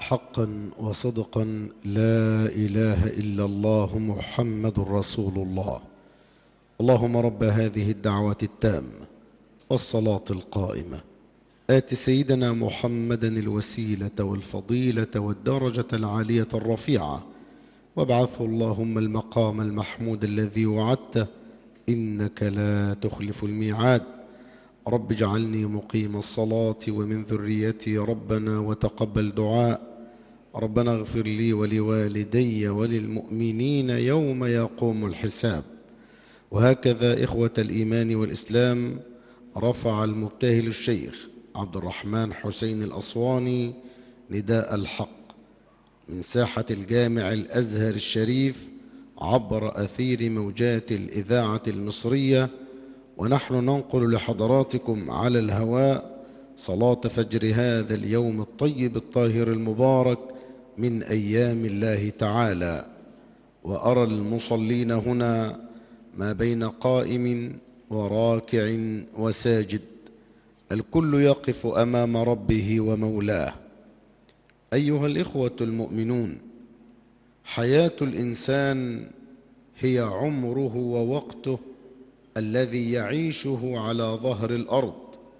حقا وصدقا لا إله إلا الله محمد رسول الله. اللهم رب هذه الدعوة التامة والصلاة القائمة آت سيدنا محمدا الوسيلة والفضيلة والدرجة العالية الرفيعة، وابعثه اللهم المقام المحمود الذي وعدته، إنك لا تخلف الميعاد. رب اجعلني مقيم الصلاة ومن ذريتي ربنا وتقبل دعاء. ربنا اغفر لي ولوالدي وللمؤمنين يوم يقوم الحساب. وهكذا إخوة الإيمان والإسلام رفع المبتهل الشيخ عبد الرحمن حسين الأسواني نداء الحق من ساحة الجامع الأزهر الشريف عبر أثير موجات الإذاعة المصرية، ونحن ننقل لحضراتكم على الهواء صلاة فجر هذا اليوم الطيب الطاهر المبارك من أيام الله تعالى. وأرى المصلين هنا ما بين قائم وراكع وساجد، الكل يقف أمام ربه ومولاه. أيها الإخوة المؤمنون، حياة الإنسان هي عمره ووقته الذي يعيشه على ظهر الأرض،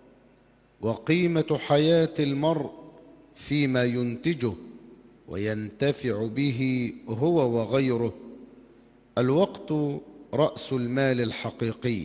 وقيمة حياة المرء فيما ينتجه وينتفع به هو وغيره. الوقت رأس المال الحقيقي،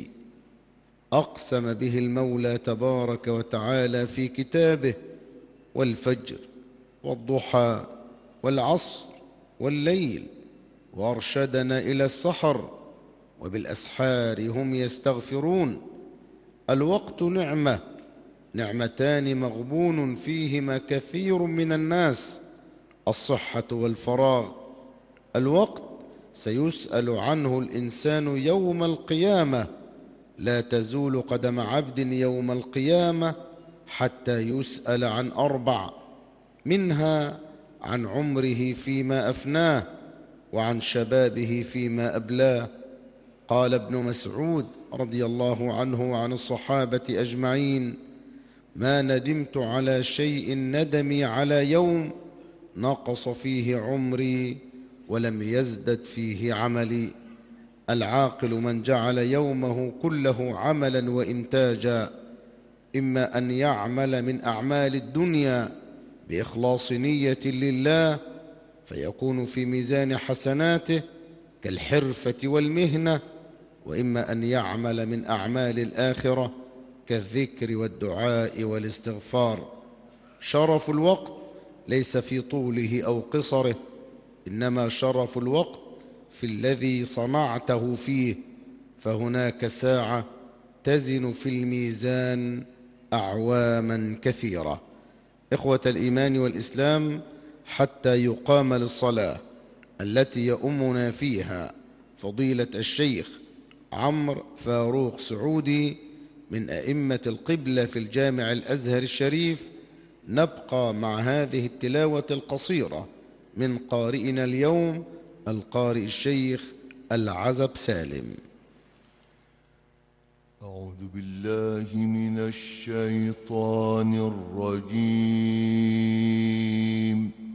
أقسم به المولى تبارك وتعالى في كتابه: والفجر والضحى والعصر والليل، وأرشدنا إلى السحر وبالأسحار هم يستغفرون. الوقت نعمة، نعمتان مغبون فيهما كثير من الناس: الصحة والفراغ. الوقت سيسأل عنه الإنسان يوم القيامة، لا تزول قدم عبد يوم القيامة حتى يسأل عن 4، منها عن عمره فيما أفناه، وعن شبابه فيما أبلاه. قال ابن مسعود رضي الله عنه وعن الصحابة أجمعين: ما ندمت على شيء ندمي على يوم نقص فيه عمري ولم يزدد فيه عملي. العاقل من جعل يومه كله عملا وإنتاجا، إما أن يعمل من أعمال الدنيا بإخلاص نية لله فيكون في ميزان حسناته كالحرفة والمهنة، وإما أن يعمل من أعمال الآخرة كالذكر والدعاء والاستغفار. شرف الوقت ليس في طوله أو قصره، إنما شرف الوقت في الذي صنعته فيه، فهناك ساعة تزن في الميزان أعواما كثيرة. إخوة الإيمان والإسلام، حتى يقام للصلاة التي يؤمنا فيها فضيلة الشيخ عمرو فاروق سعودي من أئمة القبلة في الجامع الأزهر الشريف، نبقى مع هذه التلاوة القصيرة من قارئنا اليوم القارئ الشيخ العزب سالم. أعوذ بالله من الشيطان الرجيم.